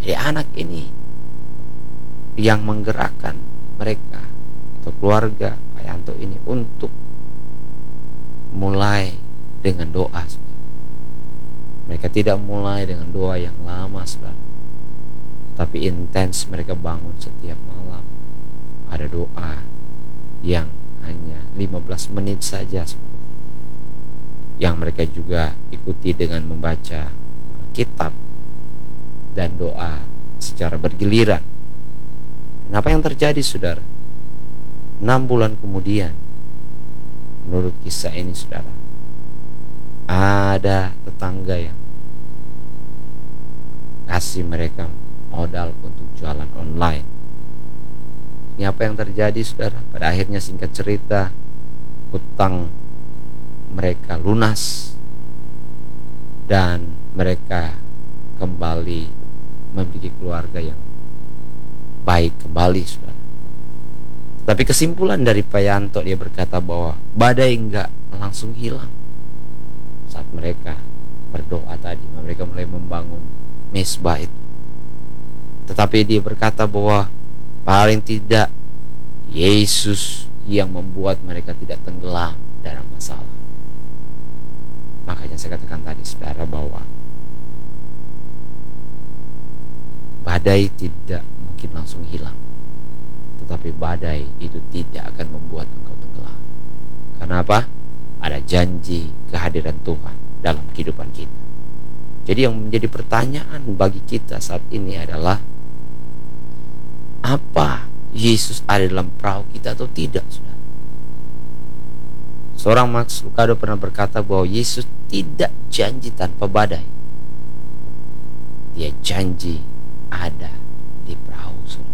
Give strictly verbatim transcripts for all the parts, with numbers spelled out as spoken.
Jadi anak ini yang menggerakkan mereka atau keluarga Pak Yanto ini untuk mulai dengan doa. Mereka tidak mulai dengan doa yang lama, saudara, tapi intens. Mereka bangun setiap malam, ada doa yang hanya lima belas menit saja, saudara, yang mereka juga ikuti dengan membaca kitab dan doa secara bergiliran. Dan apa yang terjadi, saudara? Enam bulan kemudian, menurut kisah ini, saudara, ada tetangga yang kasih mereka modal untuk jualan online. Ini apa yang terjadi, saudara? Pada akhirnya, singkat cerita, hutang mereka lunas dan mereka kembali memiliki keluarga yang baik kembali, saudara. Tapi kesimpulan dari Pak Yanto, dia berkata bahwa badai enggak langsung hilang saat mereka berdoa tadi. Mereka mulai membangun mesbah itu. Tetapi dia berkata bahwa paling tidak Yesus yang membuat mereka tidak tenggelam dalam masalah. Makanya saya katakan tadi, saudara, bahwa badai tidak mungkin langsung hilang, tetapi badai itu tidak akan membuat engkau tenggelam. Karena apa? Ada janji kehadiran Tuhan dalam kehidupan kita. Jadi yang menjadi pertanyaan bagi kita saat ini adalah, apa Yesus ada dalam perahu kita atau tidak, saudara? Seorang Max Lucado pernah berkata bahwa Yesus tidak janji tanpa badai. Dia janji ada di perahu, saudara.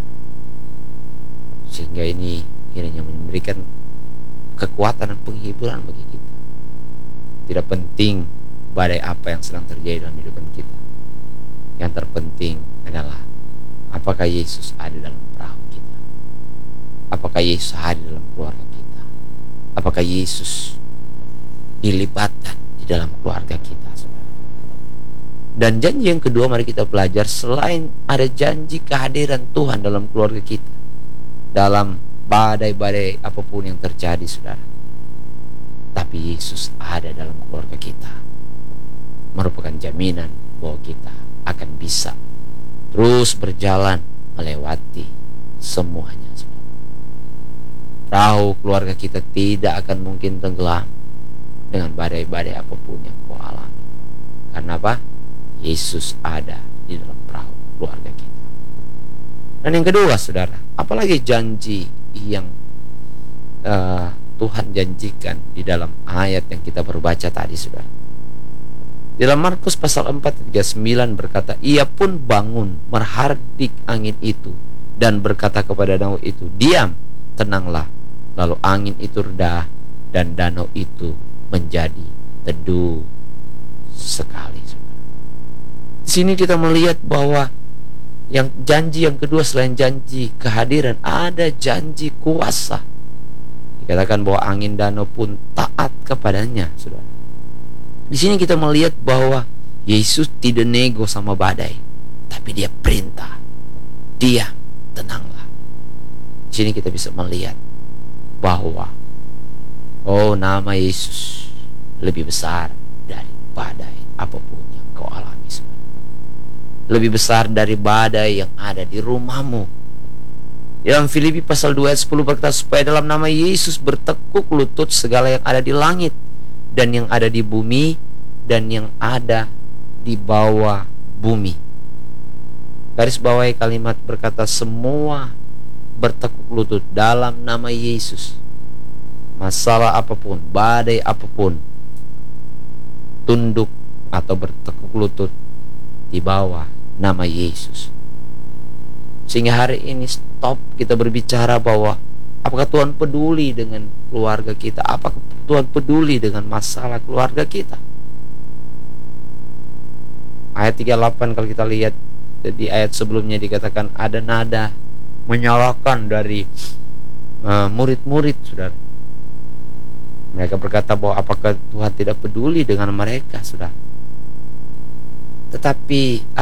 Sehingga ini kiranya memberikan kekuatan dan penghiburan bagi kita. Tidak penting badai apa yang sedang terjadi dalam kehidupan kita. Yang terpenting adalah apakah Yesus ada dalam perahu kita? Apakah Yesus ada dalam keluarga kita? Apakah Yesus dilibatkan di dalam keluarga kita, saudara? Dan janji yang kedua, mari kita belajar, selain ada janji kehadiran Tuhan dalam keluarga kita, dalam badai-badai apapun yang terjadi, saudara, tapi Yesus ada dalam keluarga kita, merupakan jaminan bahwa kita akan bisa terus berjalan melewati semuanya, saudara. Perahu keluarga kita tidak akan mungkin tenggelam dengan badai-badai apapun yang kau alami. Karena apa? Yesus ada di dalam perahu keluarga kita. Dan yang kedua, saudara, apalagi janji yang uh, Tuhan janjikan di dalam ayat yang kita baru baca tadi, saudara. Di dalam Markus pasal empat ayat tiga puluh sembilan berkata, ia pun bangun menghardik angin itu dan berkata kepada danau itu, diam, tenanglah. Lalu angin itu reda dan danau itu menjadi teduh sekali, saudara. Di sini kita melihat bahwa yang janji yang kedua, selain janji kehadiran, ada janji kuasa. Dikatakan bahwa angin danau pun taat kepadanya, saudara. Di sini kita melihat bahwa Yesus tidak nego sama badai, tapi dia perintah, diam, tenanglah. Di sini kita bisa melihat bahwa oh, nama Yesus lebih besar dari badai apapun yang kau alami, saudara. Lebih besar dari badai yang ada di rumahmu. Dalam Filipi pasal dua ayat sepuluh berkata, supaya dalam nama Yesus bertekuk lutut segala yang ada di langit dan yang ada di bumi dan yang ada di bawah bumi. Garis bawahi kalimat berkata, semua bertekuk lutut dalam nama Yesus. Masalah apapun, badai apapun, tunduk atau bertekuk lutut di bawah nama Yesus. Sehingga hari ini stop kita berbicara bahwa apakah Tuhan peduli dengan keluarga kita, apakah Tuhan peduli dengan masalah keluarga kita. Ayat tiga puluh delapan kalau kita lihat di ayat sebelumnya dikatakan ada nada menyalahkan dari uh, murid-murid, saudara. Mereka berkata bahwa apakah Tuhan tidak peduli dengan mereka, saudara. Tetapi